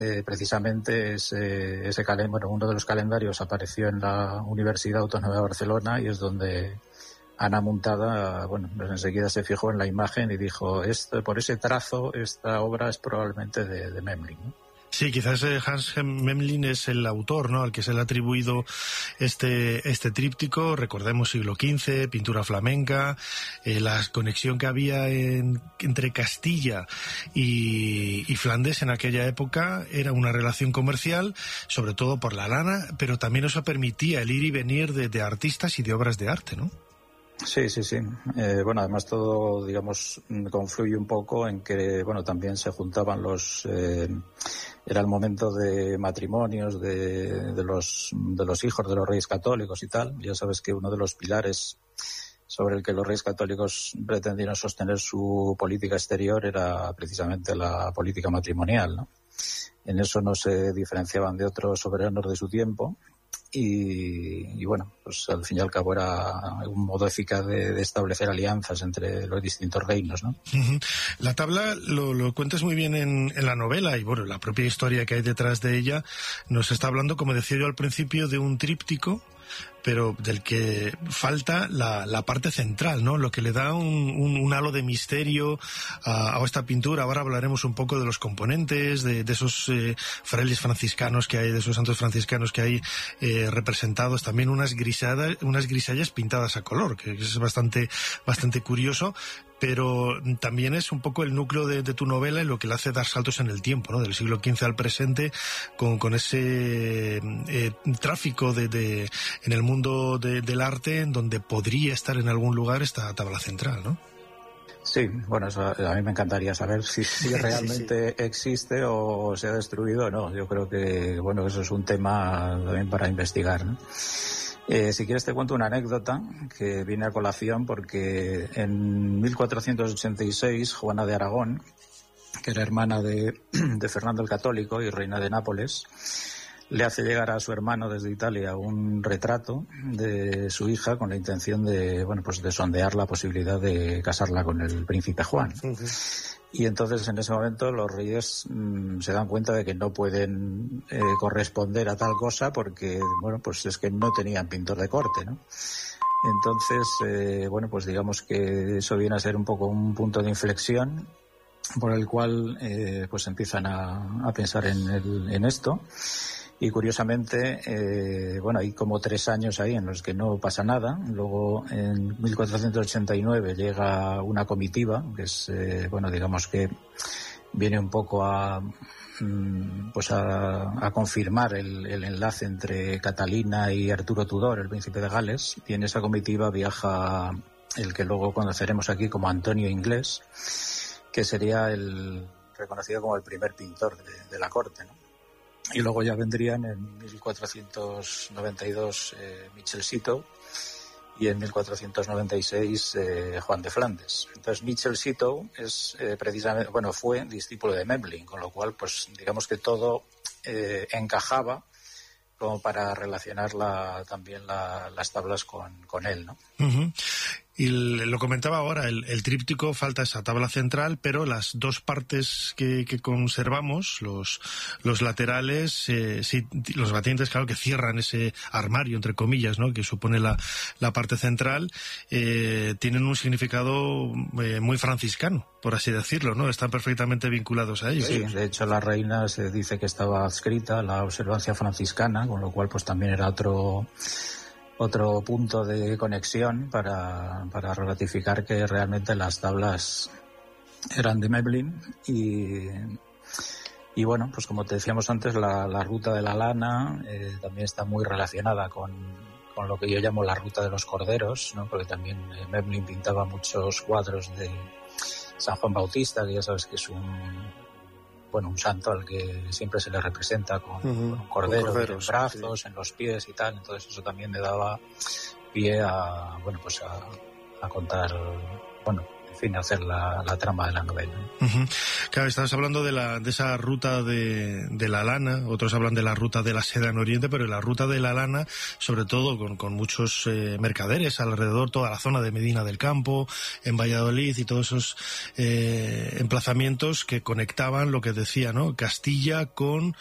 precisamente ese calendario, uno de los calendarios apareció en la Universidad Autónoma de Barcelona y es donde Ana Muntada, pues enseguida se fijó en la imagen y dijo, por ese trazo, esta obra es probablemente de Memling, ¿no? Sí, quizás Hans Memling es el autor, ¿no?, al que se le ha atribuido este tríptico. Recordemos siglo XV, pintura flamenca, la conexión que había entre Castilla y Flandes en aquella época era una relación comercial, sobre todo por la lana, pero también eso permitía el ir y venir de artistas y de obras de arte, ¿no? Sí. Además todo, digamos, confluye un poco en que, también se juntaban era el momento de matrimonios de los hijos de los reyes católicos y tal. Ya sabes que uno de los pilares sobre el que los reyes católicos pretendieron sostener su política exterior era precisamente la política matrimonial, ¿no? En eso no se diferenciaban de otros soberanos de su tiempo. Y pues al fin y al cabo era un modo eficaz de establecer alianzas entre los distintos reinos, ¿no? La tabla lo cuentas muy bien en la novela y la propia historia que hay detrás de ella nos está hablando, como decía yo al principio, de un tríptico, pero del que falta la parte central, ¿no? Lo que le da un halo de misterio a esta pintura. Ahora hablaremos un poco de los componentes, de esos frailes franciscanos que hay, de esos santos franciscanos que hay representados, también unas grisallas pintadas a color, que es bastante curioso. Pero también es un poco el núcleo de tu novela y lo que le hace dar saltos en el tiempo, ¿no? Del siglo XV al presente, con ese tráfico en el mundo del arte, en donde podría estar en algún lugar esta tabla central, ¿no? Sí, eso a mí me encantaría saber si realmente existe o se ha destruido o no. Yo creo que, eso es un tema también para investigar, ¿no? Si quieres te cuento una anécdota que viene a colación porque en 1486 Juana de Aragón, que era hermana de Fernando el Católico y reina de Nápoles, le hace llegar a su hermano desde Italia un retrato de su hija con la intención de sondear la posibilidad de casarla con el príncipe Juan. Uh-huh. Y entonces en ese momento los reyes se dan cuenta de que no pueden corresponder a tal cosa porque, es que no tenían pintor de corte, ¿no? Entonces, digamos que eso viene a ser un poco un punto de inflexión por el cual empiezan a pensar en esto. Y curiosamente, hay como 3 años ahí en los que no pasa nada. Luego, en 1489 llega una comitiva, que es, digamos que viene un poco a confirmar el enlace entre Catalina y Arturo Tudor, el príncipe de Gales. Y en esa comitiva viaja el que luego conoceremos aquí como Antonio Inglés, que sería el reconocido como el primer pintor de la corte, ¿no? Y luego ya vendrían en 1492 Michel Citeaux y en 1496 Juan de Flandes. Entonces Michel Citeaux es precisamente, fue discípulo de Memling, con lo cual digamos que todo encajaba como para relacionar también las tablas con él, ¿no? Uh-huh. Y lo comentaba ahora, el tríptico, falta esa tabla central, pero las dos partes que conservamos, los laterales, sí, los batientes, claro, que cierran ese armario, entre comillas, ¿no?, que supone la parte central, tienen un significado muy franciscano, por así decirlo, ¿no? Están perfectamente vinculados a ellos. Sí, de hecho la reina se dice que estaba adscrita a la observancia franciscana, con lo cual también era otro punto de conexión para ratificar que realmente las tablas eran de Memling y como te decíamos antes, la ruta de la lana también está muy relacionada con lo que yo llamo la ruta de los corderos, ¿no? Porque también Memling pintaba muchos cuadros de San Juan Bautista, que ya sabes que es un santo al que siempre se le representa con un cordero en los brazos, sí, en los pies y tal. Entonces eso también le daba pie a contar, fin, hacer la trama de la novela. Uh-huh. Claro, estabas hablando de esa ruta de la lana, otros hablan de la ruta de la seda en Oriente, pero la ruta de la lana, sobre todo con muchos mercaderes alrededor, toda la zona de Medina del Campo, en Valladolid y todos esos emplazamientos que conectaban lo que decía, ¿no? Castilla con